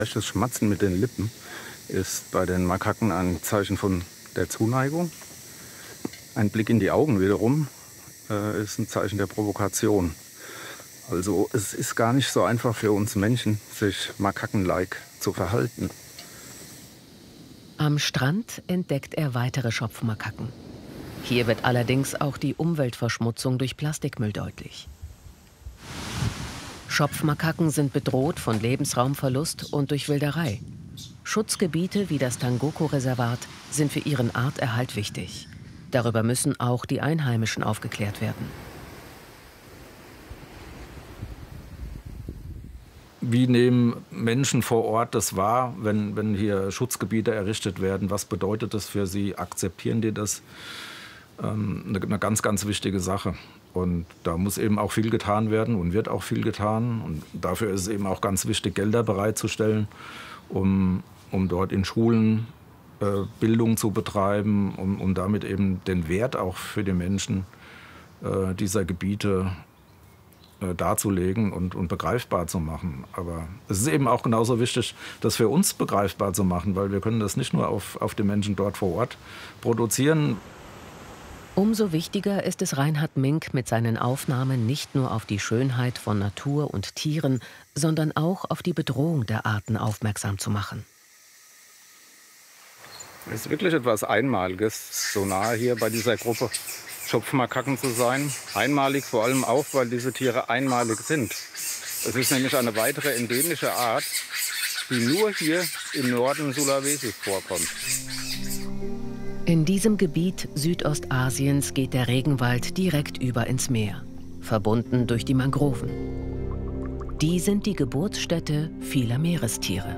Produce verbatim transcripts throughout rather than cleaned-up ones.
Das Schmatzen mit den Lippen ist bei den Makaken ein Zeichen von der Zuneigung. Ein Blick in die Augen wiederum äh, ist ein Zeichen der Provokation. Also es ist gar nicht so einfach für uns Menschen, sich Makaken-like zu verhalten. Am Strand entdeckt er weitere Schopfmakaken. Hier wird allerdings auch die Umweltverschmutzung durch Plastikmüll deutlich. Schopfmakaken sind bedroht von Lebensraumverlust und durch Wilderei. Schutzgebiete wie das Tangoko-Reservat sind für ihren Arterhalt wichtig. Darüber müssen auch die Einheimischen aufgeklärt werden. Wie nehmen Menschen vor Ort das wahr, wenn, wenn hier Schutzgebiete errichtet werden? Was bedeutet das für sie? Akzeptieren die das? Ähm, eine, eine ganz, ganz wichtige Sache. Und da muss eben auch viel getan werden und wird auch viel getan. Und dafür ist es eben auch ganz wichtig, Gelder bereitzustellen, um, um dort in Schulen äh, Bildung zu betreiben, um, um damit eben den Wert auch für die Menschen äh, dieser Gebiete äh, darzulegen und, und begreifbar zu machen. Aber es ist eben auch genauso wichtig, das für uns begreifbar zu machen, weil wir können das nicht nur auf, auf die Menschen dort vor Ort produzieren. Umso wichtiger ist es Reinhard Mink mit seinen Aufnahmen nicht nur auf die Schönheit von Natur und Tieren, sondern auch auf die Bedrohung der Arten aufmerksam zu machen. Es ist wirklich etwas Einmaliges, so nahe hier bei dieser Gruppe Schopfmakaken zu sein. Einmalig vor allem auch, weil diese Tiere einmalig sind. Es ist nämlich eine weitere endemische Art, die nur hier im Norden Sulawesi vorkommt. In diesem Gebiet Südostasiens geht der Regenwald direkt über ins Meer, verbunden durch die Mangroven. Die sind die Geburtsstätte vieler Meerestiere.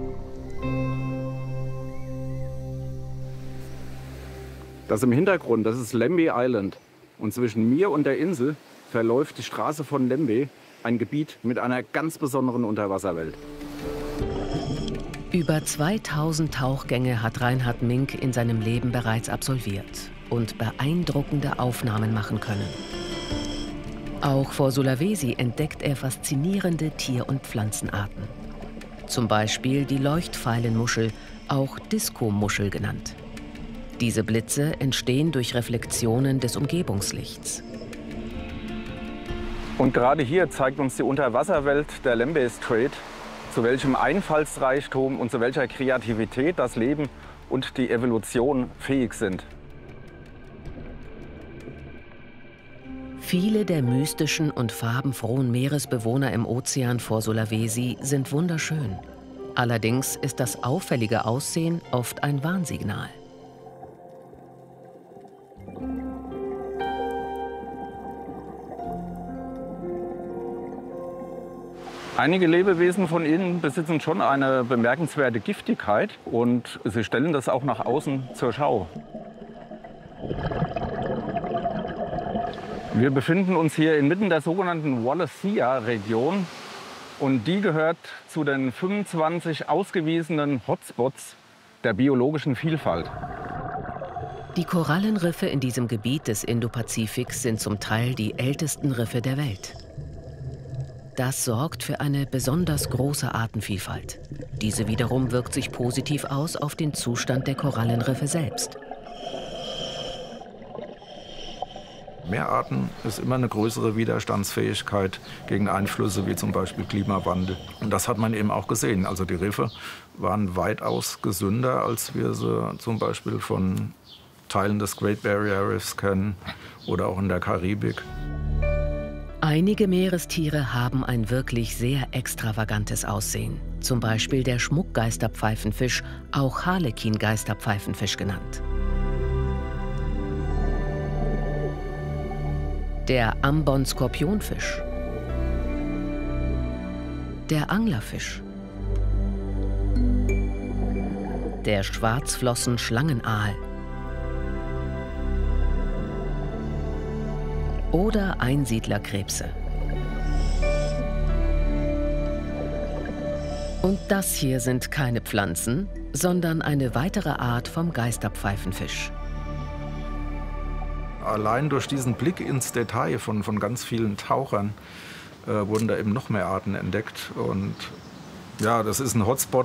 Das im Hintergrund, das ist Lembe Island. Und zwischen mir und der Insel verläuft die Straße von Lembe, ein Gebiet mit einer ganz besonderen Unterwasserwelt. Über zweitausend Tauchgänge hat Reinhard Mink in seinem Leben bereits absolviert und beeindruckende Aufnahmen machen können. Auch vor Sulawesi entdeckt er faszinierende Tier- und Pflanzenarten. Zum Beispiel die Leuchtfeilenmuschel, auch Diskomuschel genannt. Diese Blitze entstehen durch Reflexionen des Umgebungslichts. Und gerade hier zeigt uns die Unterwasserwelt der Lembe Strait, zu welchem Einfallsreichtum und zu welcher Kreativität das Leben und die Evolution fähig sind. Viele der mystischen und farbenfrohen Meeresbewohner im Ozean vor Sulawesi sind wunderschön. Allerdings ist das auffällige Aussehen oft ein Warnsignal. Einige Lebewesen von ihnen besitzen schon eine bemerkenswerte Giftigkeit und sie stellen das auch nach außen zur Schau. Wir befinden uns hier inmitten der sogenannten Wallacea-Region und die gehört zu den fünfundzwanzig ausgewiesenen Hotspots der biologischen Vielfalt. Die Korallenriffe in diesem Gebiet des Indopazifiks sind zum Teil die ältesten Riffe der Welt. Das sorgt für eine besonders große Artenvielfalt. Diese wiederum wirkt sich positiv aus auf den Zustand der Korallenriffe selbst. Mehr Arten ist immer eine größere Widerstandsfähigkeit gegen Einflüsse wie zum Beispiel Klimawandel. Und das hat man eben auch gesehen. Also die Riffe waren weitaus gesünder, als wir sie zum Beispiel von Teilen des Great Barrier Reefs kennen oder auch in der Karibik. Einige Meerestiere haben ein wirklich sehr extravagantes Aussehen. Zum Beispiel der Schmuckgeisterpfeifenfisch, auch Harlekin-Geisterpfeifenfisch genannt. Der Ambon-Skorpionfisch. Der Anglerfisch. Der Schwarzflossen-Schlangenaal. Oder Einsiedlerkrebse. Und das hier sind keine Pflanzen, sondern eine weitere Art vom Geisterpfeifenfisch. Allein durch diesen Blick ins Detail von, von ganz vielen Tauchern äh, wurden da eben noch mehr Arten entdeckt. Und Ja, das ist ein Hotspot